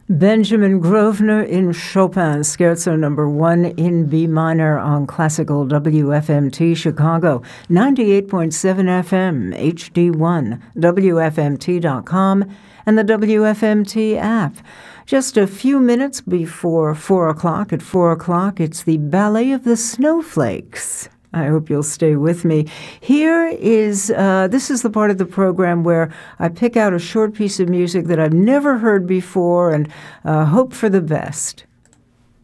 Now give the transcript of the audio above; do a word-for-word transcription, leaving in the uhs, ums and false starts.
Benjamin Grosvenor in Chopin, Scherzo number one in B minor on Classical W F M T Chicago, ninety-eight point seven F M, H D one, W F M T dot com, and the W F M T app. Just a few minutes before four o'clock, at four o'clock, it's the Ballet of the Snowflakes. I hope you'll stay with me. Here is, uh, this is the part of the program where I pick out a short piece of music that I've never heard before and uh, hope for the best.